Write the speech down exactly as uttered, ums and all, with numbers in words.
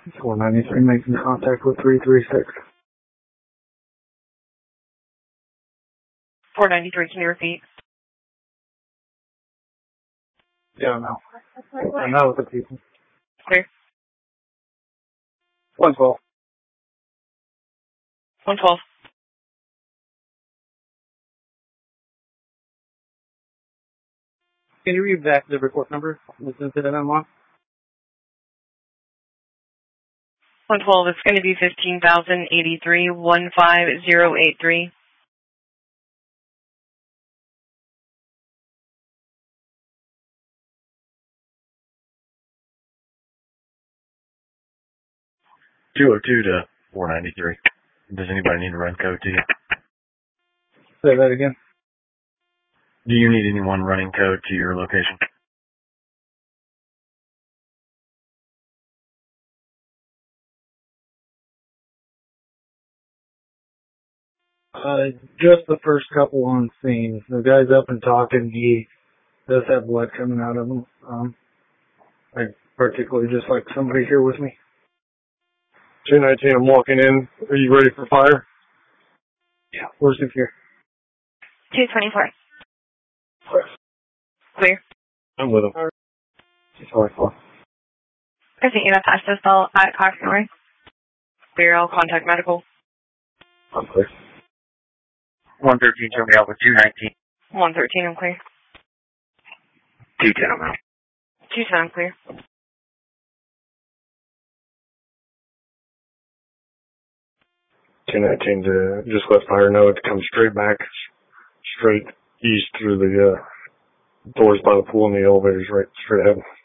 four ninety-three making contact with three three six. four ninety-three, can you repeat? Yeah, no. I'm not with the people. Clear. one twelve. one twelve. Can you read back the report number? Listen to that unlock. one twelve, it's going to be fifteen thousand eighty-three, one five zero eight three. two oh two to four ninety-three. Does anybody need a run code to you? Say that again. Do you need anyone running code to your location? Uh, just the first couple on scene. The guy's up and talking. He does have blood coming out of him. Um, I particularly just like somebody here with me. two nineteen, I'm walking in. Are you ready for fire? Yeah. Where's the gear? two twenty-four. Clear. I'm with him. two twenty-four. Present unit access cell at Coxmore. Clear, I'll contact medical. I'm clear. one thirteen, show me out with two nineteen. one thirteen, I'm clear. two ten, I'm out. two ten, I'm clear. two nineteen to just let fire know it to come straight back, straight east through the uh, doors by the pool and the elevators right straight ahead.